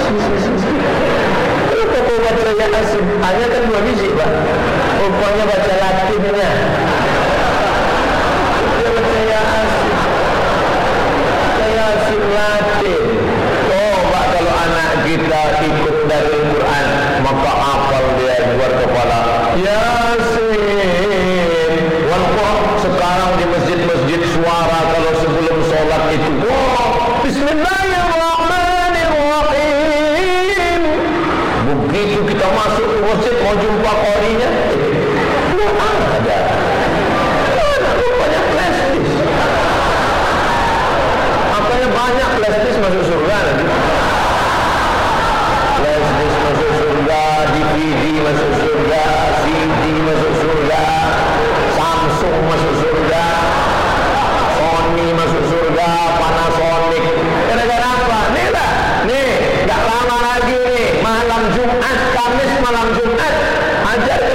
Kalau baca Yasin, hanya kan 2 biji Pak. Rupanya baca Latinnya. Dia baca Yasin. Yasin Latin. Coba kalau anak kita ikut dari Al-Quran, maka hafal dia luar kepala. Yasin. Walaupun sekarang di masjid-masjid suara kalau sebelum sholat itu, Bismillahirrahmanirrahim. Begitu kita masuk ke masjid mau jumpa qorinya, tidak ada. Mana rupanya plastis. Apanya banyak plastis masuk surga nanti. Plastis masuk surga, DVD masuk surga, CD masuk surga, Samsung masuk surga, Sony masuk surga, Panasonic. Gara-gara apa? Nih lah, nih, gak lama lagi nih, malam Jumat, Kamis malam Jumat, ajar